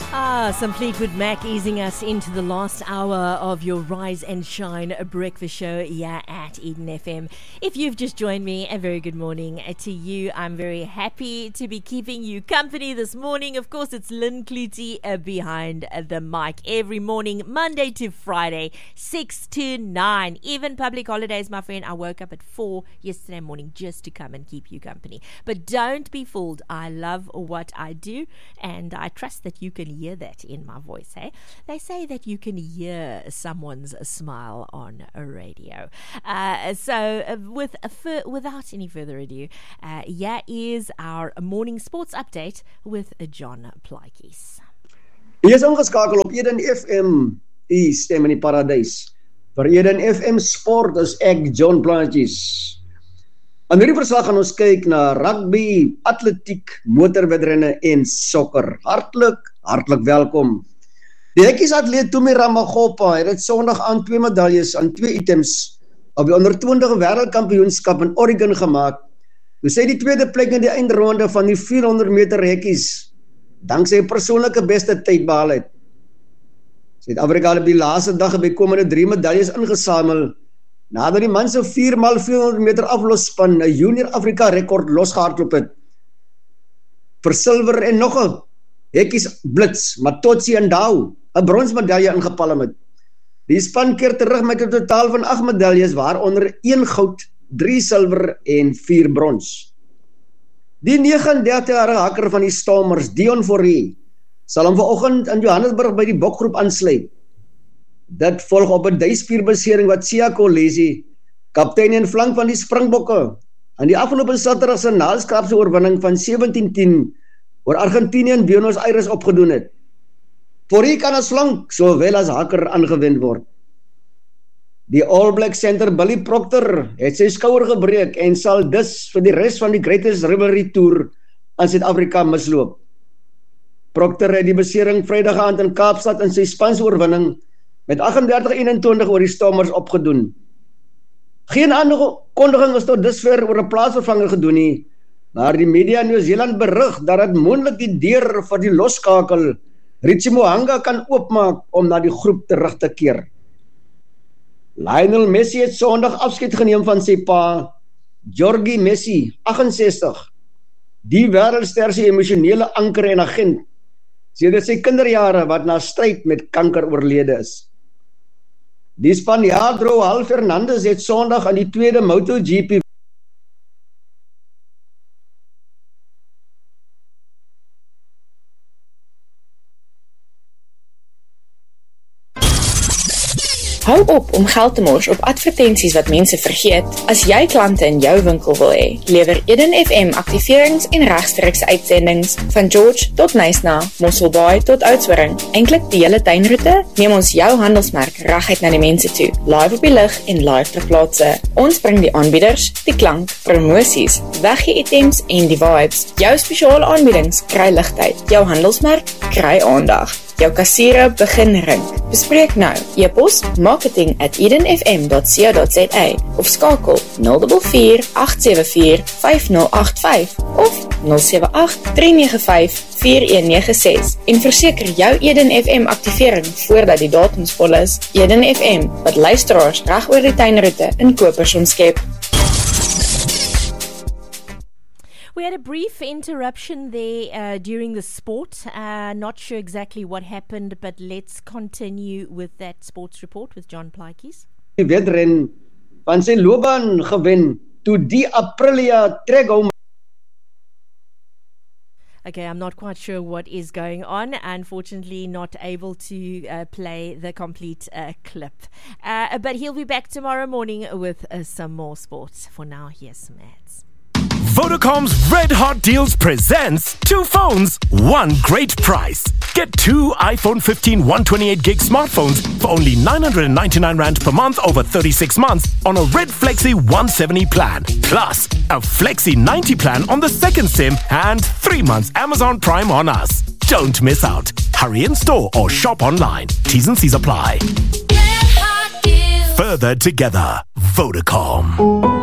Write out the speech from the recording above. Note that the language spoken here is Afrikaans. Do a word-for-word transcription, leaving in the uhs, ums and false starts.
Ah, some Fleetwood Mac easing us into the last hour of your Rise and Shine breakfast show here at Eden F M. If you've just joined me, a very good morning to you. I'm very happy to be keeping you company this morning. Of course, it's Lynn Clutie uh, behind uh, the mic every morning, Monday to Friday, six to nine. Even public holidays, my friend. I woke up at four yesterday morning just to come and keep you company. But don't be fooled. I love what I do, and I trust that you can hear that in my voice. Hey, they say that you can hear someone's smile on a radio. Uh, so, uh, with uh, f- without any further ado, uh, here is our morning sports update with uh, John Plaatjes. Jy is ingeskakel op Eden F M, u stem in die paradys. Vir Eden F M Sport is ek John Plaatjes. In hierdie verslag gaan ons kyk na rugby, atletiek, motorwedrenne en sokker. Hartlik, hartlik welkom. Die hekkies atleet Tumi Ramagopa het dit Sondag aan twee medaljes aan twee items op die onder twintig wêreldkampioenskap in Oregon gemaak. Toe sy die tweede plek in die eindronde van die vierhonderd meter hekkies, dankzij persoonlike beste tyd behaal het. Suid-Afrika het op die laaste dag by komende drie medaljes ingesamel, nadat die man se vier maal vierhonderd meter aflosspan 'n junior Afrika rekord losgehardloop het. Vir silwer en nog 'n hekkies blits, Matotsi en Dau 'n bronsmedalje ingepalm het. Die span keer terug met 'n totaal van agt medaljes, waaronder een goud, drie silwer en vier brons. Die negenendertig jarige hakker van die Stormers, Dion Fourie, sal hom vanoggend in Johannesburg by die bokgroep aansluit. Dit volg op 'n duispierbesering wat Siya Kolisi, kaptein en flank van die Springbokke, aan die afgelope Saterdag se naalskrapse oorwinning van sewentien tien oor Argentinië in Buenos Aires opgedoen het. Fourie kan as flank sowel as hakker aangewend word. Die All Black center Billy Proctor het sy skouer gebreek en sal dus vir die res van die Greatest Rivalry Tour aan Suid-Afrika misloop. Proctor het die besering Vrydag aand in Kaapstad in sy spanse oorwinning met agt eenendertig eenentwintig oor die Stormers opgedoen. Geen aankondiging is tot dusver oor 'n plaatsvervanger gedoen nie, maar die media in Nieu-Seeland berig dat dit moontlik die deur vir die losskakel Richie Mo'unga kan oopmaak om na die groep terug te keer. Lionel Messi het Sondag afskeid geneem van sy pa, Jorge Messi, agt en sestig, die wêreldster se emosionele anker en agent, sedert sy kinderjare wat na stryd met kanker oorlede is. Die Spanjaard Raúl Fernandez het Sondag aan die tweede MotoGP Hou op om geld te mors op advertensies wat mense vergeet. As jy klante in jou winkel wil hê, lewer Eden F M aktiverings en regstreekse uitsendings van George tot Nysna, Mosselbaai tot Oudtshoorn. Eintlik die hele tuinroete, neem ons jou handelsmerk reguit na die mense toe, live op die lig en live ter plaatse. Ons bring die aanbieders, die klank, promosies, weggee items en die vibes. Jou spesiale aanbiedings kry ligtyd, jou handelsmerk kry aandag. Jou kassiere begin rink. Bespreek nou. E-pos marketing at eden f m dot co dot za of skakel nul vier vier agt sewe vier vyf nul agt vyf of nul sewe agt drie nege vyf vier een nege ses en verseker jou Eden F M aktivering voordat die datums vol is. Eden F M, wat luisteraars reg oor die tuinroete in kopers omskep. We had a brief interruption there uh, during the sport. Uh, not sure exactly what happened, but let's continue with that sports report with John Plaatjes. Die wedren van sy loopbaan gewen toe die Aprilia trek hom. Okay, I'm not quite sure what is going on. Unfortunately, not able to uh, play the complete uh, clip. Uh, but he'll be back tomorrow morning with uh, some more sports. For now, here's some ads. Vodacom's Red Hot Deals presents two phones, one great price. Get two iPhone fifteen one twenty-eight gig smartphones for only nine hundred ninety-nine rand per month over thirty-six months on a Red Flexi one seventy plan. Plus, a Flexi ninety plan on the second SIM and three months Amazon Prime on us. Don't miss out. Hurry in store or shop online. T's and C's apply. Further together. Vodacom.